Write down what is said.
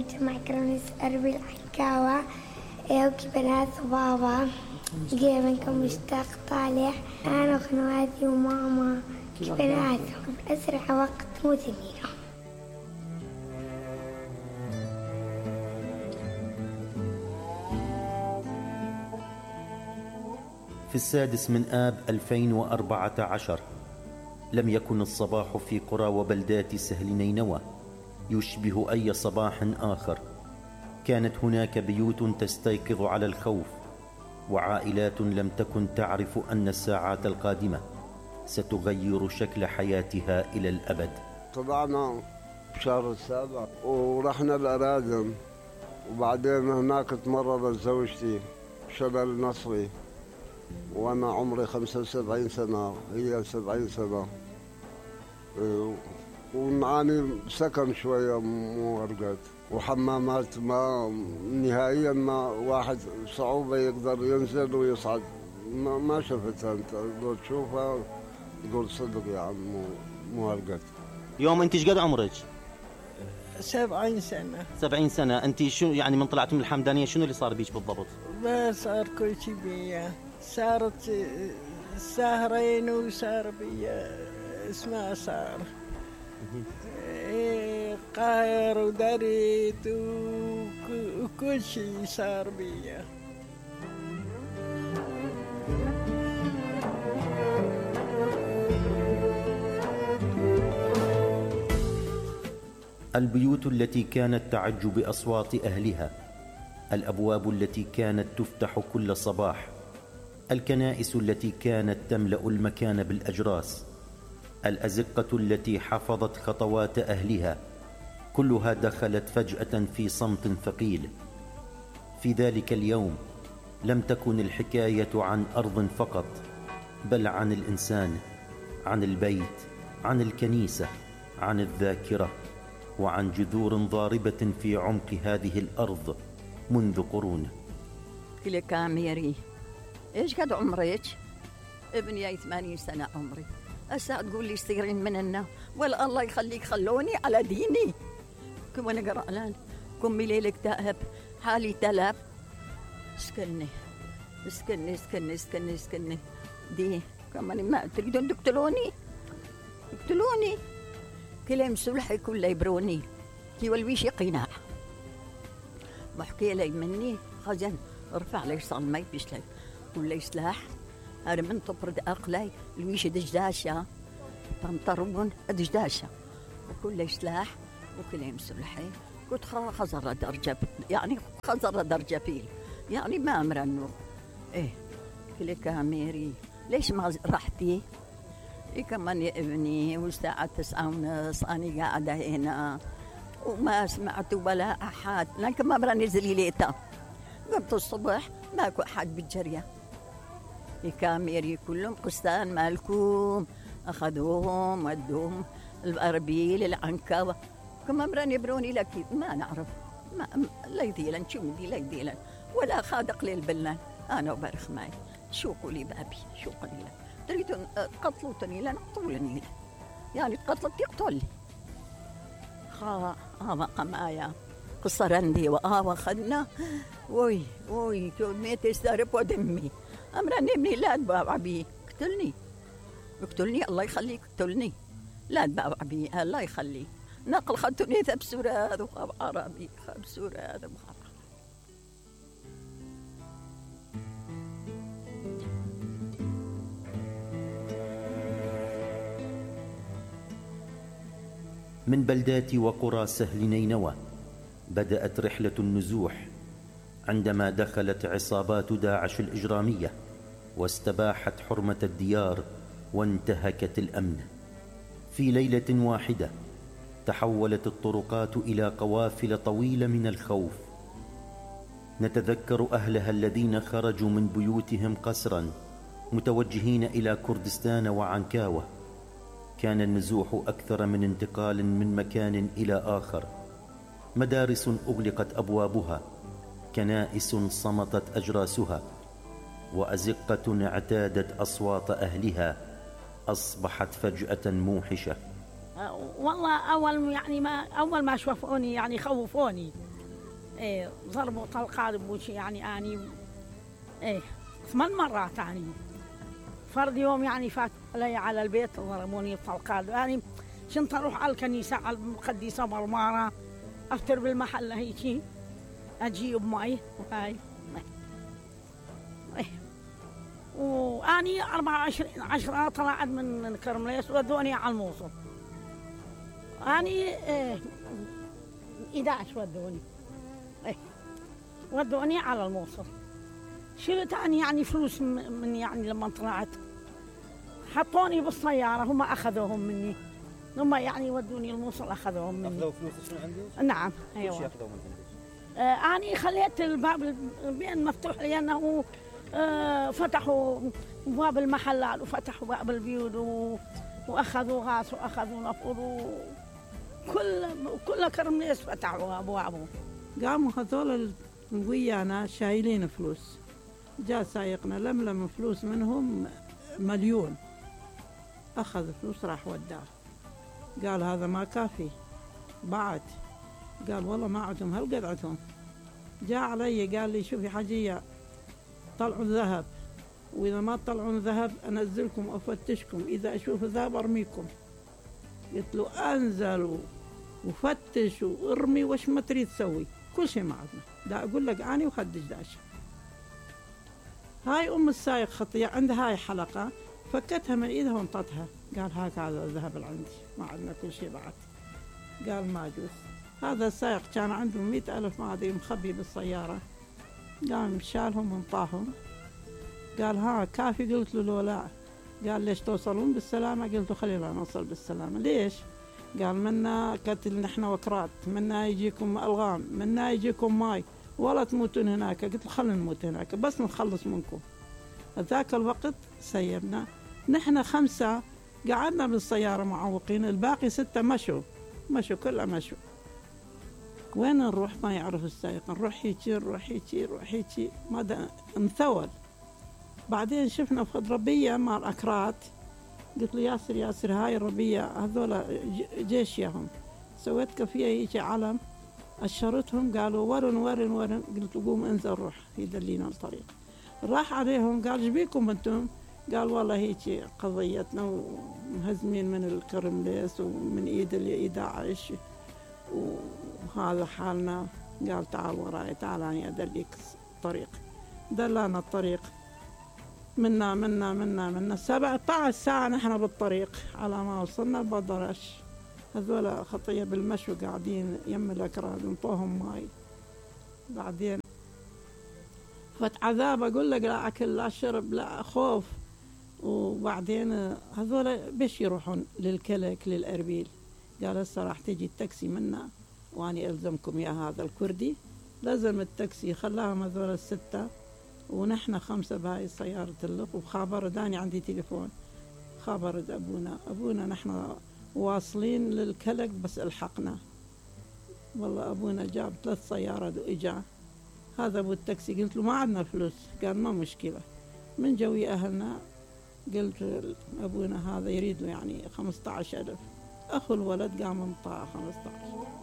معكرونس أربي الحكاوة يوكي بنات وبابا جاي منكم مشتاق طالع أنا وخنواتي وماما بناتهم أسرع وقت مو ثمينة. في 6 آب 2014 لم يكن الصباح في قرى وبلدات سهل نينوى يشبه أي صباح آخر. كانت هناك بيوت تستيقظ على الخوف، وعائلات لم تكن تعرف أن الساعات القادمة ستغير شكل حياتها إلى الأبد. طلعنا بشهر 7 ورحنا الأرادم، وبعدين هناك تمرضت زوجتي شلل نصري وأنا عمري 75 سنة، هي 70 سنة، ونعاني سكن شوية مورقات وحمامات ما نهائيا، ما واحد صعوبة يقدر ينزل ويصعد. ما شفتها أنت لو تشوفها تقول صدق يا عم مورقات. يوم أنت قد عمرك؟ 70 سنة. 70 سنة. أنت شو يعني من طلعت من الحمدانية شنو اللي صار بيش بالضبط؟ ما صار كل شيء بيا، صارت سهرين وصار بيا اسمها صار قاهر ودريت وكل شيء صار بيا. البيوت التي كانت تعج بأصوات أهلها، الأبواب التي كانت تفتح كل صباح، الكنائس التي كانت تملأ المكان بالأجراس، الأزقة التي حفظت خطوات أهلها، كلها دخلت فجأة في صمت ثقيل. في ذلك اليوم لم تكن الحكاية عن أرض فقط، بل عن الإنسان، عن البيت، عن الكنيسة، عن الذاكرة، وعن جذور ضاربة في عمق هذه الأرض منذ قرون. لك ميري، إيش قد عمرك؟ ابني 80 سنة عمري. هسه تقول لي سيرين مننا، ولا الله يخليك خلوني على ديني. كم أنا قرأ لان كم ليلك تأهب حالي تلف. اسكني اسكني اسكني اسكني اسكني دي كمان ما تريدون تقتلوني؟ اقتلوني. كلام سلحي كله يبروني كي والويش قناع محكي لي مني خزن ارفع لي صلمي بيشلي كله سلاح هذا من تبرد أقلي الويش دجداشة تنطرون دجداشة وكله سلاح وكلام سلحي كنت خزر درجة يعني خزر درجة فيل يعني ما أمرنه إيه كلك ميري ليش ما رحتي؟ إيه كمان يا ابني والساعة 9:30 أنا قاعدة هنا وما سمعت ولا أحد لكن ما برا نزلي ليتا قمت الصبح ماكو أحد بالجرية الكاميري كلهم قسطان مالكم أخذوهم ودوهم الأربيل العنكبة كما براني بروني لك ما نعرف ما لا يديلن شو مدي لا يديلن ولا خادق للبلن أنا وبرخ معي شو قولي بابي شو قولي لك تريدون تقتلوني لن اقتلوني يعني تقتلت يقتلني بقى معايا قصة عندي وخدنا وي ميت يسترب ودمي أمرني ابني لا تباوع بي اقتلني الله يخليك اقتلني لا تباوع بي الله يخليك نقل خدتني ثبسورة هذا وخاب عربي خبسورة هذا وخاب من بلدات وقرى سهل نينوى بدأت رحلة النزوح عندما دخلت عصابات داعش الإجرامية واستباحت حرمة الديار وانتهكت الأمن. في ليلة واحدة تحولت الطرقات إلى قوافل طويلة من الخوف. نتذكر أهلها الذين خرجوا من بيوتهم قسرا متوجهين إلى كردستان وعنكاوة. كان النزوح أكثر من انتقال من مكان إلى آخر. مدارس أغلقت أبوابها، كنائس صمتت أجراسها، وأزقة اعتادت أصوات أهلها أصبحت فجأة موحشة. والله أول ما شافوني يعني خوفوني ايه ضربوا طلقات بوشي يعني اني 8 مرات يعني فرد يوم يعني فات علي على البيت ضربوني بطلقات يعني كنت اروح على الكنيسه على المقدسه مرماره افتر بالمحل هيجي اجيب مي وهاي واني 24/10 طلعت من كرمليس ودوني على الموصل اني 11 ودوني على الموصل شلت أنا يعني فلوس من يعني لما طلعت حطوني بالسيارة هم أخذوهم مني هم يعني ودوني الموصل أخذوهم مني. أخذوا فلوسك من عندك؟ نعم أيوة. وش أخذوا من عندك؟ أنا خليت الباب بين مفتوح لأنه فتحوا باب المحلات وفتحوا باب البيوت وأخذوا غاز وأخذوا نفط كل كرمليس فتحوا أبوابهم. قاموا هذول ويانا شايلين فلوس جاء سايقنا لملم فلوس منهم 1,000,000 أخذ فلوس راح وداه قال هذا ما كافي بعد قال والله ما عندهم هالقد عندهم جاء علي قال لي شوفي حجية طلعوا الذهب وإذا ما تطلعون ذهب أنزلكم وأفتشكم إذا أشوف ذهب أرميكم قلت له أنزل وفتش وارمي وش ما تريد تسوي كل شيء ما عندنا دا أقول لك أنا وخدش داشة هاي أم السايق خطية عندها هاي حلقة فكتها من إيدها وانطتها قال هذا الذهب اللي عندي ما عندنا كل شيء بعد قال ما يجوز هذا السايق كان عنده 100,000 ما أدري مخبي بالسيارة قام شالهم وانطاهم قال ها كافي قلت له لو لا قال ليش توصلون بالسلامة قلت له خلينا نوصل بالسلامة ليش قال منا قتل نحن وكرات منا يجيكم ألغام منا يجيكم ماي ولا تموتون هناك قلت له خلينا نموت هناك بس نخلص منكم ذاك الوقت سيبنا نحن 5 قعدنا بالسيارة معوقين الباقي 6 مشوا كلها مشوا وين نروح ما يعرف السائق نروح هيجي ماذا نثول بعدين شفنا في ربية مال أكرات قلت له ياسر هاي الربية هذولا جيشيهم سويت كفية يجي علم أشرتهم قالوا ورن قلت له قوم انزل روح يدلينا الطريق راح عليهم قال جبيكم انتم قال والله هيك قضيتنا ومهزمين من الكرمليس ومن ايد اللي داعش وهذا حالنا قال تعال وراي تعال اني ادليك الطريق دلانا الطريق منا 17 ساعة نحن بالطريق على ما وصلنا بدرش هذولا خطية بالمشي قاعدين يم الأكراد انطوهم ماي بعدين فت عذاب أقول لك لا أكل لا شرب لا خوف وبعدين هذولا بيش يروحون للكلك للأربيل قال هسه راح تجي التاكسي منا وأني ألزمكم يا هذا الكردي لازم التاكسي خلاهم هذولا 6 ونحن 5 بهاي سيارة اللق وخابر داني عندي تليفون خابر أبونا نحن واصلين للكلك بس الحقنا والله أبونا جاب 3 سيارات وإجا هذا أبو التاكسي قلت له ما عندنا فلوس قال ما مشكلة من جوي أهلنا قلت أبونا هذا يريد يعني 15,000 أخو الولد قام انطاه 15